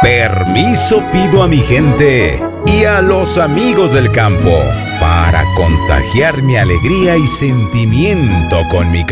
Permiso pido a mi gente y a los amigos del campo para contagiar mi alegría y sentimiento con mi